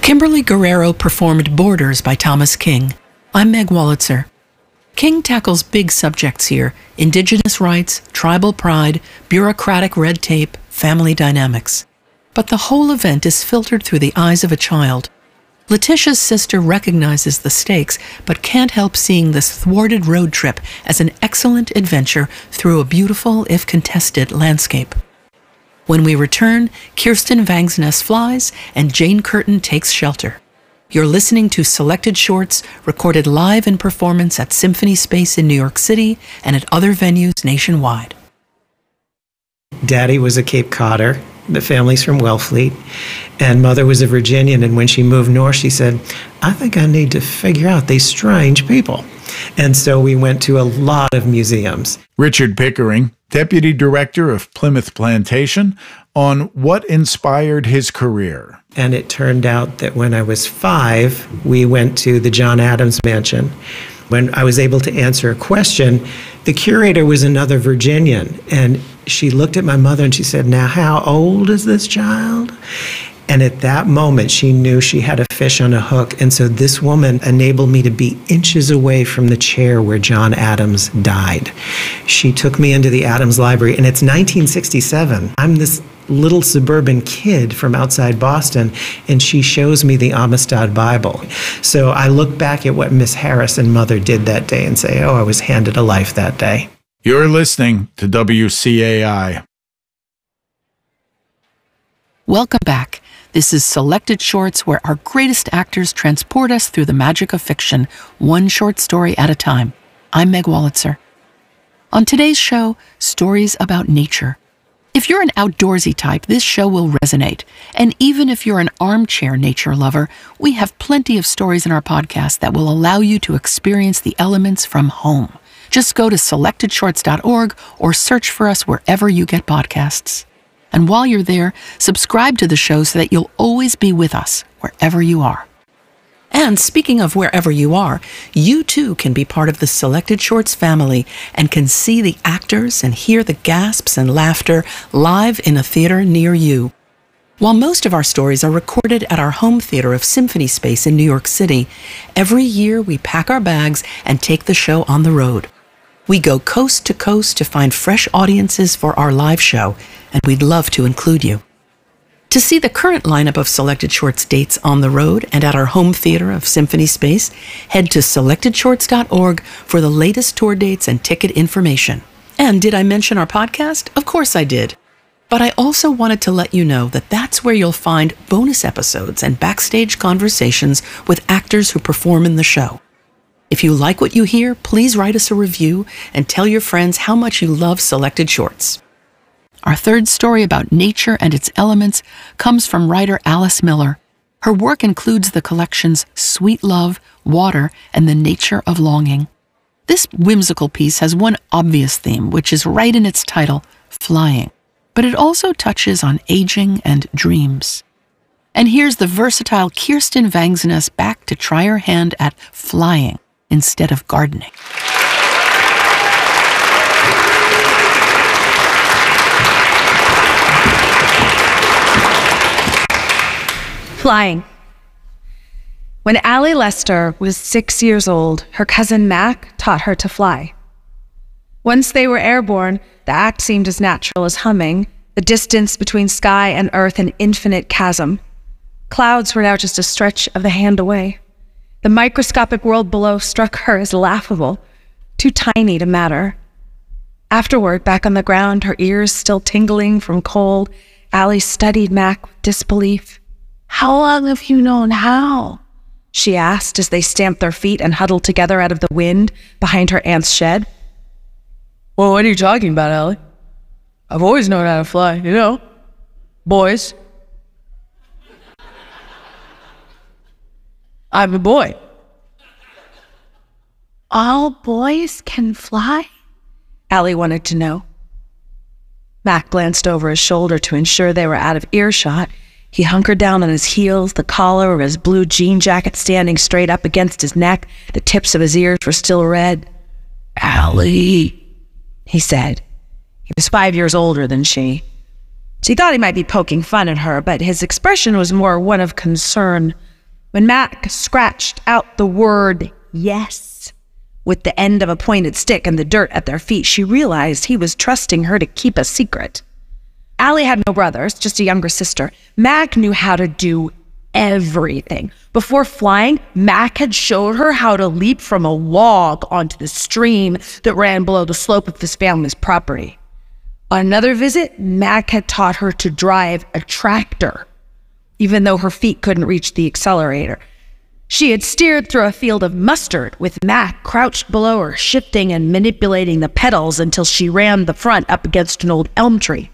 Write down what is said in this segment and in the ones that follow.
Kimberly Guerrero performed Borders by Thomas King. I'm Meg Wolitzer. King tackles big subjects here: indigenous rights, tribal pride, bureaucratic red tape, family dynamics. But the whole event is filtered through the eyes of a child. Letitia's sister recognizes the stakes, but can't help seeing this thwarted road trip as an excellent adventure through a beautiful, if contested, landscape. When we return, Kirsten Vangsness flies and Jane Curtin takes shelter. You're listening to selected shorts recorded live in performance at Symphony Space in New York City and at other venues nationwide. Daddy was a Cape Codder. The family's from Wellfleet. And Mother was a Virginian. And when she moved north, she said, I think I need to figure out these strange people. And so we went to a lot of museums. Richard Pickering, Deputy Director of Plymouth Plantation, on what inspired his career. And it turned out that when I was 5, we went to the John Adams Mansion. When I was able to answer a question, the curator was another Virginian. And she looked at my mother and she said, now, how old is this child? And at that moment, she knew she had a fish on a hook. And so this woman enabled me to be inches away from the chair where John Adams died. She took me into the Adams Library, and it's 1967. I'm this little suburban kid from outside Boston, and she shows me the Amistad Bible. So I look back at what Miss Harris and Mother did that day and say, oh, I was handed a life that day. You're listening to WCAI. Welcome back. This is Selected Shorts, where our greatest actors transport us through the magic of fiction, one short story at a time. I'm Meg Wolitzer. On today's show, stories about nature. If you're an outdoorsy type, this show will resonate. And even if you're an armchair nature lover, we have plenty of stories in our podcast that will allow you to experience the elements from home. Just go to selectedshorts.org or search for us wherever you get podcasts. And while you're there, subscribe to the show so that you'll always be with us wherever you are. And speaking of wherever you are, you too can be part of the Selected Shorts family and can see the actors and hear the gasps and laughter live in a theater near you. While most of our stories are recorded at our home theater of Symphony Space in New York City, every year we pack our bags and take the show on the road. We go coast to coast to find fresh audiences for our live show, and we'd love to include you. To see the current lineup of Selected Shorts dates on the road and at our home theater of Symphony Space, head to selectedshorts.org for the latest tour dates and ticket information. And did I mention our podcast? Of course I did. But I also wanted to let you know that that's where you'll find bonus episodes and backstage conversations with actors who perform in the show. If you like what you hear, please write us a review and tell your friends how much you love Selected Shorts. Our third story about nature and its elements comes from writer Alice Miller. Her work includes the collections Sweet Love, Water, and The Nature of Longing. This whimsical piece has one obvious theme, which is right in its title, flying. But it also touches on aging and dreams. And here's the versatile Kirsten Vangsness back to try her hand at flying instead of gardening. Flying. When Allie Lester was 6 years old, her cousin Mac taught her to fly. Once they were airborne, the act seemed as natural as humming, the distance between sky and earth an infinite chasm. Clouds were now just a stretch of the hand away. The microscopic world below struck her as laughable, too tiny to matter. Afterward, back on the ground, her ears still tingling from cold, Allie studied Mac with disbelief. "How long have you known how?" she asked as they stamped their feet and huddled together out of the wind behind her aunt's shed. "Well, what are you talking about, Allie? I've always known how to fly, you know. Boys. I'm a boy." "All boys can fly?" Allie wanted to know. Mac glanced over his shoulder to ensure they were out of earshot. He hunkered down on his heels, the collar of his blue jean jacket standing straight up against his neck. The tips of his ears were still red. "Allie," he said. He was 5 years older than she. She thought he might be poking fun at her, but his expression was more one of concern, When Mac scratched out the word yes with the end of a pointed stick in the dirt at their feet, she realized he was trusting her to keep a secret. Allie had no brothers, just a younger sister. Mac knew how to do everything. Before flying, Mac had showed her how to leap from a log onto the stream that ran below the slope of his family's property. On another visit, Mac had taught her to drive a tractor, even though her feet couldn't reach the accelerator. She had steered through a field of mustard with Mac crouched below her, shifting and manipulating the pedals until she rammed the front up against an old elm tree.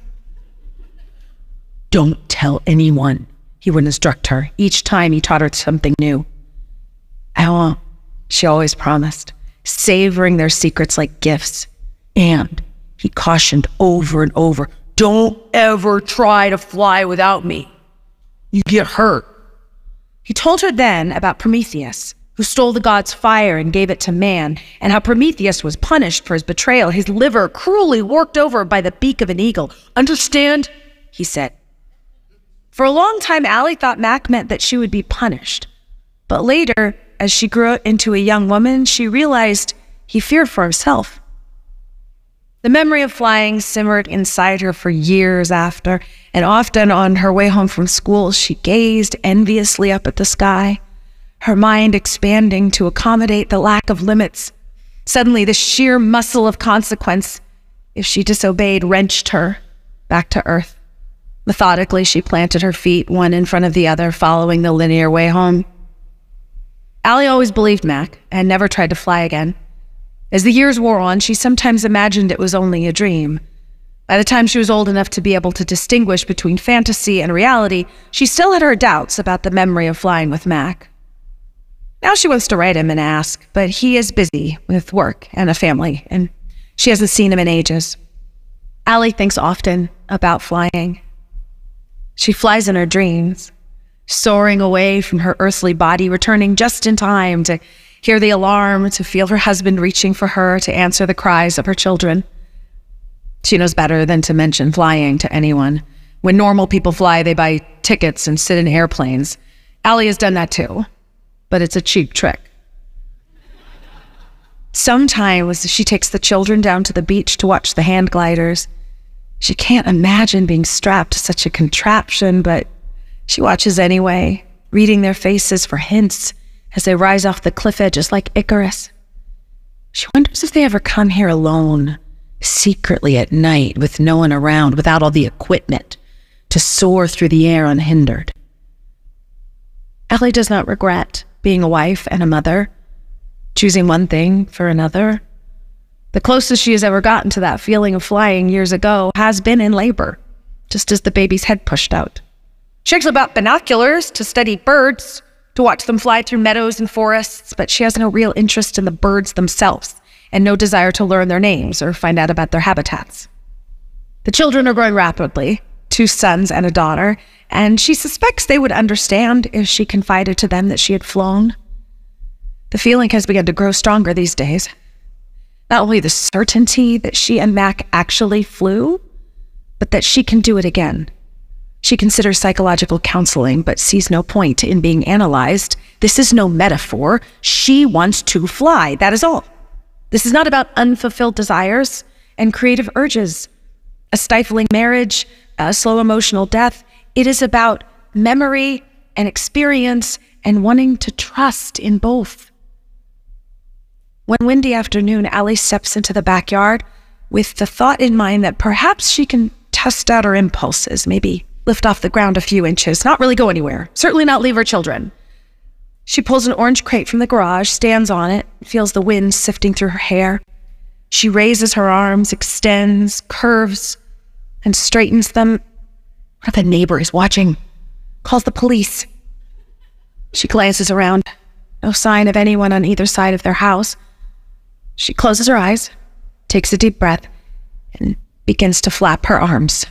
"Don't tell anyone," he would instruct her each time he taught her something new. "I won't," she always promised, savoring their secrets like gifts. And he cautioned over and over, "Don't ever try to fly without me. You get hurt." He told her then about Prometheus, who stole the god's fire and gave it to man, and how Prometheus was punished for his betrayal, his liver cruelly worked over by the beak of an eagle. "Understand?" he said. For a long time, Allie thought Mac meant that she would be punished. But later, as she grew into a young woman, she realized he feared for himself. The memory of flying simmered inside her for years after, and often on her way home from school, she gazed enviously up at the sky, her mind expanding to accommodate the lack of limits. Suddenly, the sheer muscle of consequence, if she disobeyed, wrenched her back to earth. Methodically, she planted her feet one in front of the other, following the linear way home. Allie always believed Mac and never tried to fly again. As the years wore on, she sometimes imagined it was only a dream. By the time she was old enough to be able to distinguish between fantasy and reality, she still had her doubts about the memory of flying with Mac. Now she wants to write him and ask, but he is busy with work and a family, and she hasn't seen him in ages. Allie thinks often about flying. She flies in her dreams, soaring away from her earthly body, returning just in time to hear the alarm, to feel her husband reaching for her, to answer the cries of her children. She knows better than to mention flying to anyone. When normal people fly, they buy tickets and sit in airplanes. Allie has done that too, but it's a cheap trick. Sometimes she takes the children down to the beach to watch the hand gliders. She can't imagine being strapped to such a contraption, but she watches anyway, reading their faces for hints as they rise off the cliff edges like Icarus. She wonders if they ever come here alone, secretly at night with no one around, without all the equipment to soar through the air unhindered. Allie does not regret being a wife and a mother, choosing one thing for another. The closest she has ever gotten to that feeling of flying years ago has been in labor, just as the baby's head pushed out. She actually bought binoculars to study birds, to watch them fly through meadows and forests, but she has no real interest in the birds themselves and no desire to learn their names or find out about their habitats. The children are growing rapidly, 2 sons and a daughter, and she suspects they would understand if she confided to them that she had flown. The feeling has begun to grow stronger these days. Not only the certainty that she and Mac actually flew, but that she can do it again. She considers psychological counseling, but sees no point in being analyzed. This is no metaphor. She wants to fly, that is all. This is not about unfulfilled desires and creative urges, a stifling marriage, a slow emotional death. It is about memory and experience and wanting to trust in both. One windy afternoon, Allie steps into the backyard with the thought in mind that perhaps she can test out her impulses, maybe lift off the ground a few inches, not really go anywhere, certainly not leave her children. She pulls an orange crate from the garage, stands on it, feels the wind sifting through her hair. She raises her arms, extends, curves, and straightens them. What if a neighbor is watching? Calls the police. She glances around. No sign of anyone on either side of their house. She closes her eyes, takes a deep breath, and begins to flap her arms.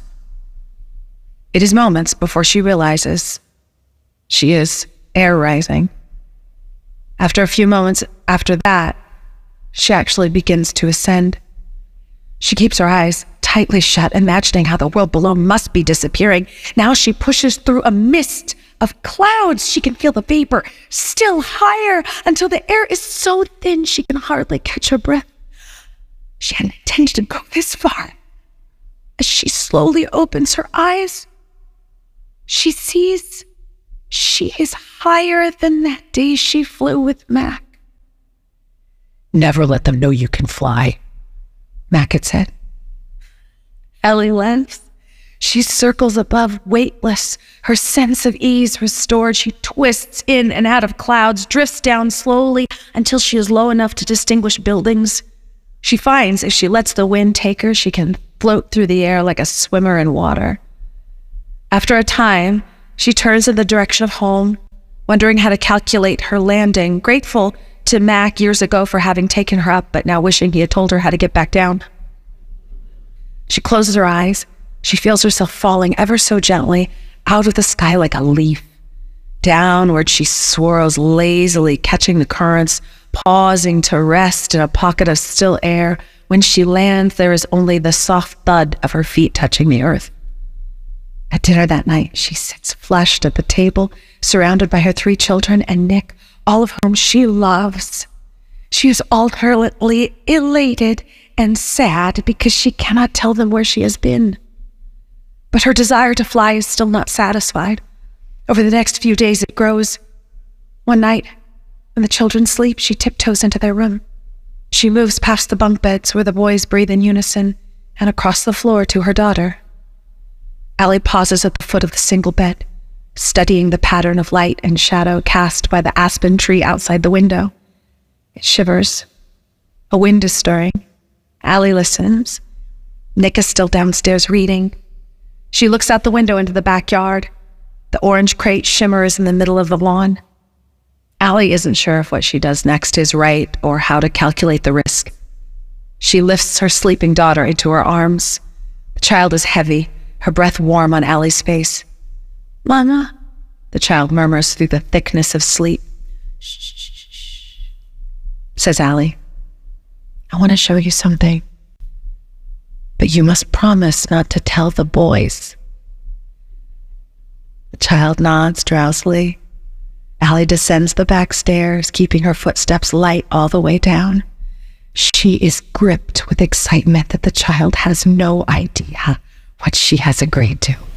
It is moments before she realizes she is air rising. After a few moments after that, she actually begins to ascend. She keeps her eyes tightly shut, imagining how the world below must be disappearing. Now she pushes through a mist of clouds. She can feel the vapor still higher until the air is so thin she can hardly catch her breath. She hadn't intended to go this far. As she slowly opens her eyes, she sees she is higher than that day she flew with Mac. Never let them know you can fly, Mac had said. Ellie laughs. She circles above, weightless, her sense of ease restored. She twists in and out of clouds, drifts down slowly until she is low enough to distinguish buildings. She finds if she lets the wind take her, she can float through the air like a swimmer in water. After a time, she turns in the direction of home, wondering how to calculate her landing, grateful to Mac years ago for having taken her up, but now wishing he had told her how to get back down. She closes her eyes. She feels herself falling ever so gently out of the sky like a leaf. Downward she swirls lazily, catching the currents, pausing to rest in a pocket of still air. When she lands, there is only the soft thud of her feet touching the earth. At dinner that night, she sits flushed at the table, surrounded by her 3 children and Nick, all of whom she loves. She is alternately elated and sad because she cannot tell them where she has been. But her desire to fly is still not satisfied. Over the next few days, it grows. One night, when the children sleep, she tiptoes into their room. She moves past the bunk beds where the boys breathe in unison and across the floor to her daughter. Allie pauses at the foot of the single bed, studying the pattern of light and shadow cast by the aspen tree outside the window. It shivers. A wind is stirring. Allie listens. Nick is still downstairs reading. She looks out the window into the backyard. The orange crate shimmers in the middle of the lawn. Allie isn't sure if what she does next is right or how to calculate the risk. She lifts her sleeping daughter into her arms. The child is heavy, her breath warm on Allie's face. "Mama," the child murmurs through the thickness of sleep. "Shh," says Allie. "I want to show you something. But you must promise not to tell the boys." The child nods drowsily. Allie descends the back stairs, keeping her footsteps light all the way down. She is gripped with excitement that the child has no idea what she has agreed to.